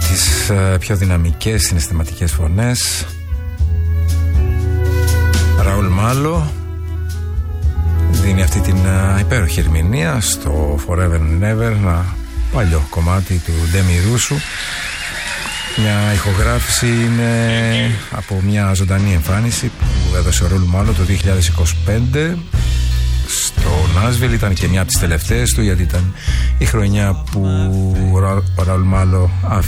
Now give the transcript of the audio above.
τις πιο δυναμικές συναισθηματικές φωνές. Ραούλ Μάλο δίνει αυτή την υπέροχη ερμηνεία στο Forever and Never, ένα παλιό κομμάτι του Ντέμι Ρούσου. Μια ηχογράφηση είναι από μια ζωντανή εμφάνιση που έδωσε ο Ραούλ Μάλο το 2025 στο Νάσβιλ. Ήταν και μια από τις τελευταίες του, γιατί ήταν η χρονιά που ο Ραούλ Μάλο